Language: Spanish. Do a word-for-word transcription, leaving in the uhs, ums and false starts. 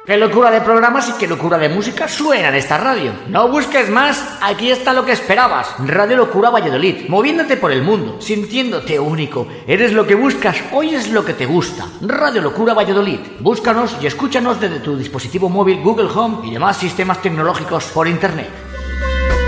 Qué locura de programas y qué locura de música suena en esta radio. No busques más, aquí está lo que esperabas. Radio Locura Valladolid, moviéndote por el mundo, sintiéndote único. Eres lo que buscas, hoy es lo que te gusta. Radio Locura Valladolid. Búscanos y escúchanos desde tu dispositivo móvil, Google Home y demás sistemas tecnológicos por internet.